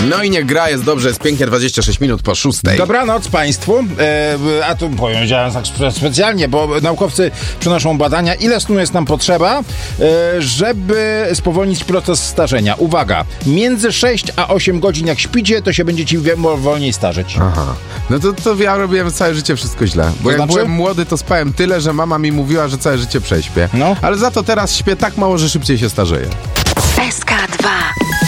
No i niech gra, jest dobrze, jest pięknie, 26 minut po 6. Dobranoc Państwu. A tu powiedziałem tak specjalnie, bo naukowcy przenoszą badania, ile snu jest nam potrzeba, żeby spowolnić proces starzenia. Uwaga, między 6 a 8 godzin jak śpicie, to się będziecie wolniej starzeć. Aha. No to ja robiłem całe życie wszystko źle. Bo jak byłem młody, to spałem tyle, że mama mi mówiła, że całe życie prześpię. No. Ale za to teraz śpię tak mało, że szybciej się starzeję. SK2